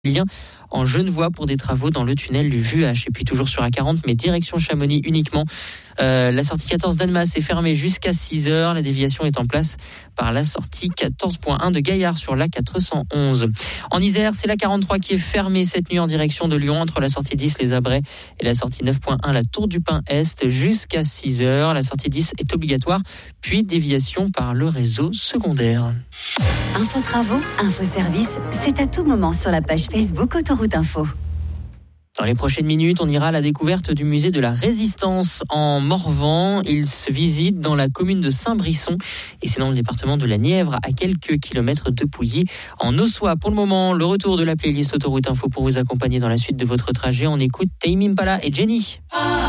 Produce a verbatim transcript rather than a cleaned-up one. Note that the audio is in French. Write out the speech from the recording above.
lien en Genevois pour des travaux dans le tunnel du Vuache. Et puis toujours sur A quarante, mais direction Chamonix uniquement. Euh, la sortie quatorze d'Annemasse est fermée jusqu'à six heures. La déviation est en place par la sortie quatorze point un de Gaillard sur l'A quatre cent onze. En Isère, c'est la quarante-trois qui est fermée cette nuit en direction de Lyon entre la sortie dix Les Abrets et la sortie neuf point un la Tour du Pin Est jusqu'à six heures. La sortie dix est obligatoire, puis déviation par le réseau secondaire. Info Travaux, Info Service, c'est à tout moment sur la page Facebook Autoroute Info. Dans les prochaines minutes, on ira à la découverte du musée de la Résistance en Morvan. Il se visite dans la commune de Saint-Brisson et c'est dans le département de la Nièvre, à quelques kilomètres de Pouilly, en Ossois. Pour le moment, le retour de la playlist Autoroute Info pour vous accompagner dans la suite de votre trajet. On écoute Tame Impala et Jenny.